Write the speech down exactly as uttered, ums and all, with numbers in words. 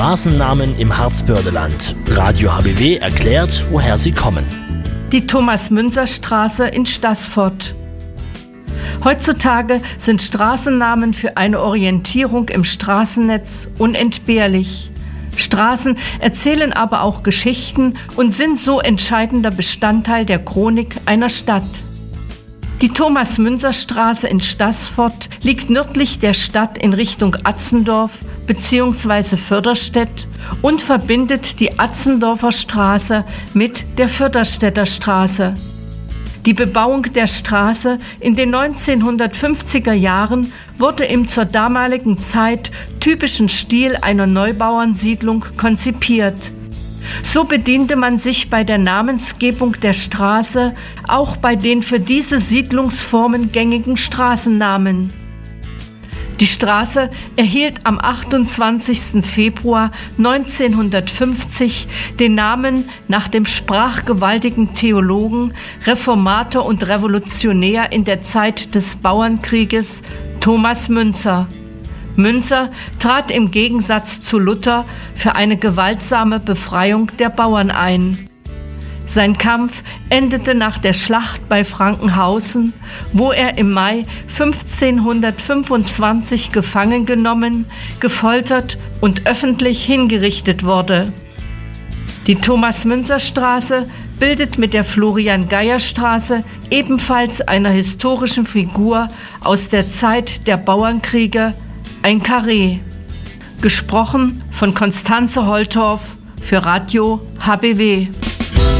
Straßennamen im Harzbördeland. Radio H B W erklärt, woher sie kommen. Die Thomas-Münzer-Straße in Staßfurt. Heutzutage sind Straßennamen für eine Orientierung im Straßennetz unentbehrlich. Straßen erzählen aber auch Geschichten und sind so entscheidender Bestandteil der Chronik einer Stadt. Die Thomas-Münzer-Straße in Staßfurt liegt nördlich der Stadt in Richtung Atzendorf bzw. Förderstedt und verbindet die Atzendorfer Straße mit der Förderstedter Straße. Die Bebauung der Straße in den neunzehnhundertfünfziger Jahren wurde im zur damaligen Zeit typischen Stil einer Neubauernsiedlung konzipiert. So bediente man sich bei der Namensgebung der Straße auch bei den für diese Siedlungsformen gängigen Straßennamen. Die Straße erhielt am achtundzwanzigsten Februar neunzehnhundertfünfzig den Namen nach dem sprachgewaltigen Theologen, Reformator und Revolutionär in der Zeit des Bauernkrieges Thomas Münzer. Münzer trat im Gegensatz zu Luther für eine gewaltsame Befreiung der Bauern ein. Sein Kampf endete nach der Schlacht bei Frankenhausen, wo er im Mai fünfzehnhundertfünfundzwanzig gefangen genommen, gefoltert und öffentlich hingerichtet wurde. Die Thomas-Münzer-Straße bildet mit der Florian-Geyer-Straße, ebenfalls einer historischen Figur aus der Zeit der Bauernkriege, ein Karree. Gesprochen von Konstanze Holtorf für Radio H B W.